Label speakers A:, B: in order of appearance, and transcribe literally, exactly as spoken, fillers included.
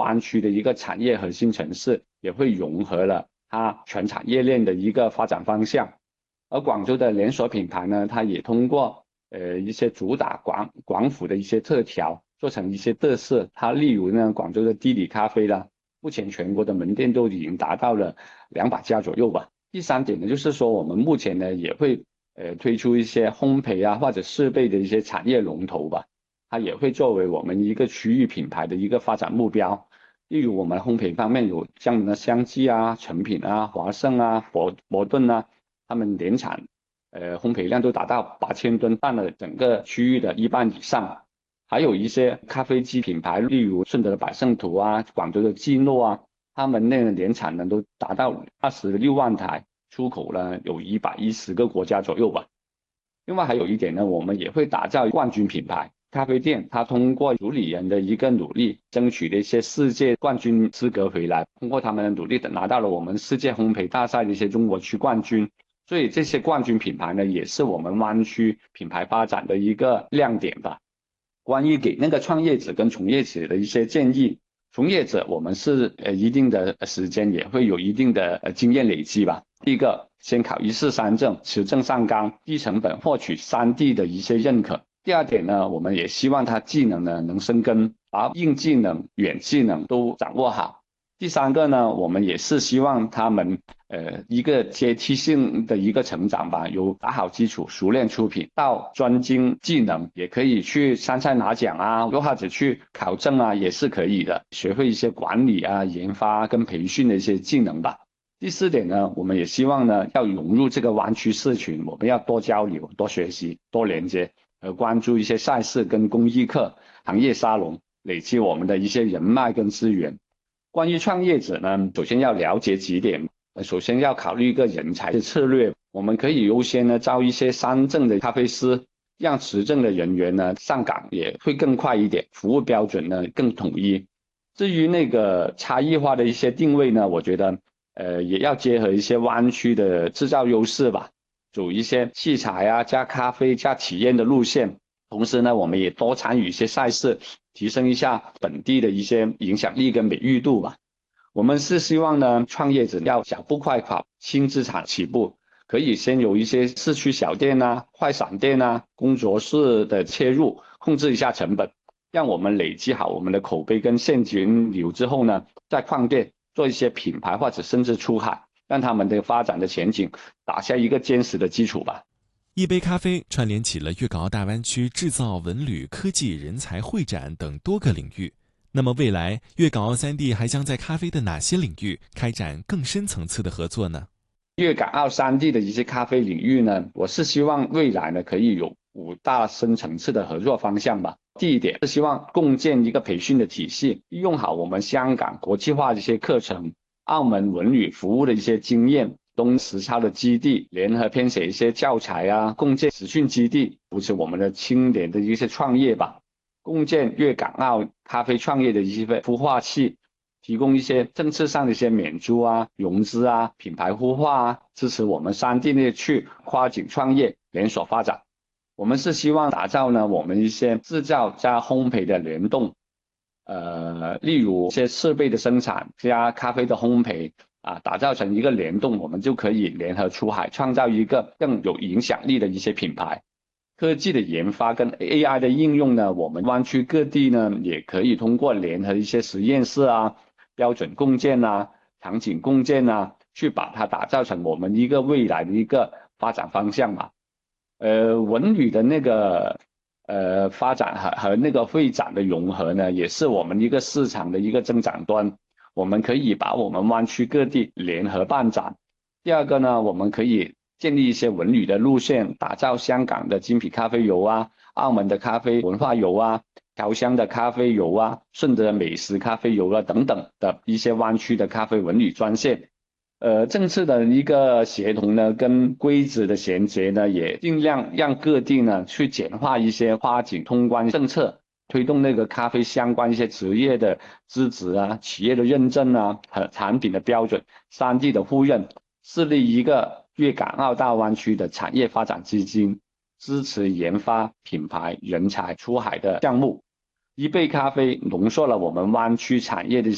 A: 湾区的一个产业核心城市，也会融合了它全产业链的一个发展方向。而广州的连锁品牌呢，它也通过呃一些主打广广府的一些特调，做成一些特色。它例如呢，广州的地理咖啡啦，目前全国的门店都已经达到了两百家左右吧。第三点呢，就是说我们目前呢也会呃推出一些烘焙啊或者设备的一些产业龙头吧，它也会作为我们一个区域品牌的一个发展目标。例如我们烘焙方面有像的香记啊、成品啊、华盛啊、伯伯顿啊，他们年产呃烘焙量都达到八千吨，占了整个区域的一半以上。还有一些咖啡机品牌，例如顺德的百胜图啊、广州的基诺啊，他们那个年产能都达到二十六万台，出口呢有一百一十个国家左右吧。另外还有一点呢，我们也会打造冠军品牌咖啡店，它通过主理人的一个努力，争取了一些世界冠军资格回来，通过他们的努力拿到了我们世界烘焙大赛的一些中国区冠军。所以这些冠军品牌呢，也是我们湾区品牌发展的一个亮点吧。关于给那个创业者跟从业者的一些建议，从业者我们是呃一定的时间也会有一定的呃经验累积吧。第一个，先考一试三证，持证上岗，低成本获取三地的一些认可。第二点呢，我们也希望他技能呢能深耕，把硬技能、软技能都掌握好。第三个呢，我们也是希望他们呃一个阶梯性的一个成长吧，由打好基础、熟练出品到专精技能，也可以去参赛拿奖啊，又或者去考证啊，也是可以的，学会一些管理啊、研发跟培训的一些技能吧。第四点呢，我们也希望呢要融入这个湾区社群，我们要多交流、多学习、多连接，和关注一些赛事跟公益课、行业沙龙，累积我们的一些人脉跟资源。关于创业者呢，首先要了解几点，首先要考虑一个人才的策略，我们可以优先呢招一些三证的咖啡师，让持证的人员呢上岗也会更快一点，服务标准呢更统一。至于那个差异化的一些定位呢，我觉得呃也要结合一些湾区的制造优势吧，走一些器材啊加咖啡加体验的路线。同时呢，我们也多参与一些赛事，提升一下本地的一些影响力跟美誉度吧。我们是希望呢，创业者要小步快跑，轻资产起步，可以先有一些市区小店啊、快闪店啊、工作室的切入，控制一下成本，让我们累积好我们的口碑跟现金流之后呢，再创店做一些品牌或者甚至出海，让他们的发展的前景打下一个坚实的基础吧。
B: 一杯咖啡串联起了粤港澳大湾区制造、文旅、科技、人才会展等多个领域。那么未来，粤港澳三地还将在咖啡的哪些领域开展更深层次的合作呢？
A: 粤港澳三地的一些咖啡领域呢，我是希望未来呢可以有五大深层次的合作方向吧。第一点是希望共建一个培训的体系，利用好我们香港国际化的一些课程、澳门文旅服务的一些经验。东实操的基地，联合编写一些教材啊，共建实训基地，扶持我们的青年的一些创业吧，共建粤港澳咖啡创业的一些孵化器，提供一些政策上的一些免租啊、融资啊、品牌孵化啊，支持我们三地内去跨境创业、连锁发展。我们是希望打造呢，我们一些制造加烘焙的联动，呃，例如一些设备的生产加咖啡的烘焙。啊，打造成一个联动，我们就可以联合出海，创造一个更有影响力的一些品牌。科技的研发跟 A I 的应用呢，我们湾区各地呢也可以通过联合一些实验室啊、标准共建啊、场景共建啊，去把它打造成我们一个未来的一个发展方向嘛。呃，文旅的那个呃发展和和那个会展的融合呢，也是我们一个市场的一个增长端。我们可以把我们湾区各地联合办展。第二个呢，我们可以建立一些文旅的路线，打造香港的精品咖啡游啊，澳门的咖啡文化游啊，侨乡的咖啡游啊，顺德美食咖啡游啊等等的一些湾区的咖啡文旅专线。呃，政策的一个协同呢，跟规则的衔接呢，也尽量让各地呢去简化一些跨境通关政策。推动那个咖啡相关一些职业的资质啊、企业的认证啊和产品的标准，三地的互认，设立一个粤港澳大湾区的产业发展基金，支持研发、品牌、人才出海的项目。一杯咖啡浓缩了我们湾区产业的